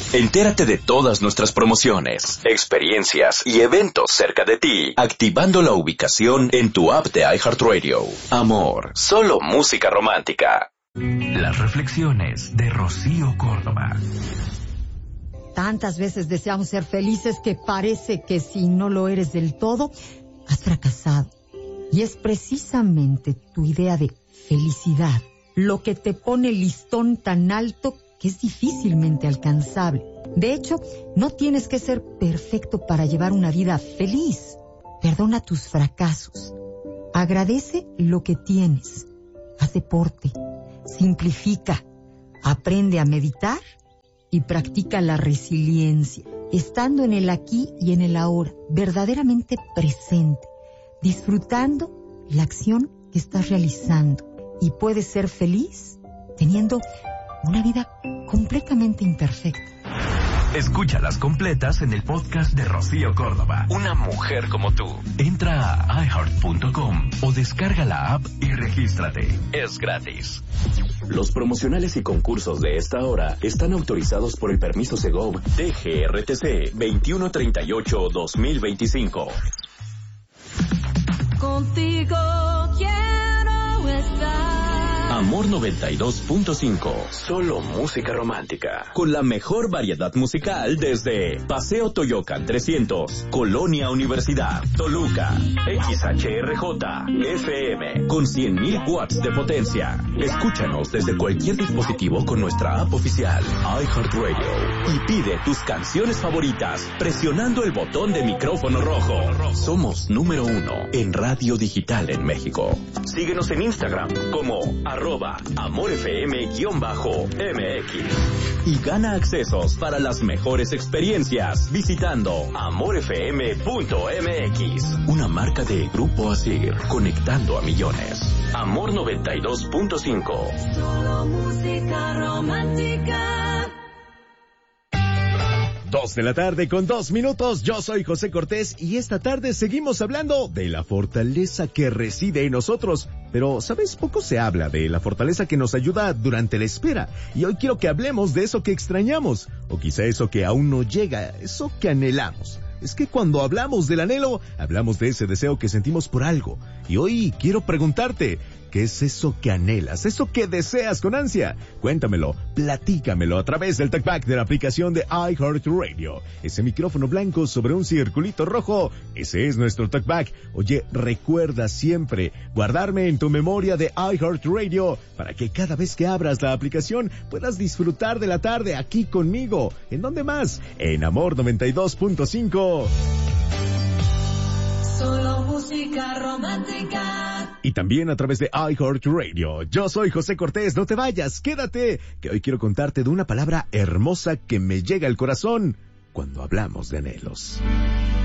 Entérate de todas nuestras promociones, experiencias y eventos cerca de ti, activando la ubicación en tu app de iHeartRadio. Amor, solo música romántica. Las reflexiones de Rocío Córdoba. Tantas veces deseamos ser felices que parece que si no lo eres del todo, has fracasado. Y es precisamente tu idea de felicidad lo que te pone el listón tan alto que es difícilmente alcanzable. De hecho, no tienes que ser perfecto para llevar una vida feliz. Perdona tus fracasos. Agradece lo que tienes. Haz deporte. Simplifica. Aprende a meditar y practica la resiliencia, estando en el aquí y en el ahora, verdaderamente presente, disfrutando la acción que estás realizando. Y puedes ser feliz teniendo una vida completamente imperfecta. Escúchalas completas en el podcast de Rocío Córdoba. Una mujer como tú. Entra a iHeart.com o descarga la app y regístrate. Es gratis. Los promocionales y concursos de esta hora están autorizados por el permiso Segov DGRTC 2138-2025. Contigo quiero estar. Amor 92.5, solo música romántica. Con la mejor variedad musical desde Paseo Toyocan 300, Colonia Universidad, Toluca, XHRJ, FM, con 100.000 watts de potencia. Escúchanos desde cualquier dispositivo con nuestra app oficial, iHeartRadio. Y pide tus canciones favoritas presionando el botón de micrófono rojo. Somos número 1 en radio digital en México. Síguenos en Instagram como @AmorFM_MX y gana accesos para las mejores experiencias visitando amorfm.mx, una marca de Grupo Asir, conectando a millones. Amor 92.5. Solo música romántica. 2 de la tarde con 2 minutos. Yo soy José Cortés y esta tarde seguimos hablando de la fortaleza que reside en nosotros. Pero, ¿sabes? Poco se habla de la fortaleza que nos ayuda durante la espera. Y hoy quiero que hablemos de eso que extrañamos. O quizá eso que aún no llega, eso que anhelamos. Es que cuando hablamos del anhelo, hablamos de ese deseo que sentimos por algo. Y hoy quiero preguntarte, ¿qué es eso que anhelas? ¿Eso que deseas con ansia? Cuéntamelo, platícamelo a través del talkback de la aplicación de iHeartRadio. Ese micrófono blanco sobre un circulito rojo, ese es nuestro talkback. Oye, recuerda siempre guardarme en tu memoria de iHeartRadio para que cada vez que abras la aplicación puedas disfrutar de la tarde aquí conmigo. ¿En dónde más? En Amor 92.5. Solo música romántica. Y también a través de iHeartRadio. Yo soy José Cortés, no te vayas, quédate, que hoy quiero contarte de una palabra hermosa que me llega al corazón cuando hablamos de anhelos.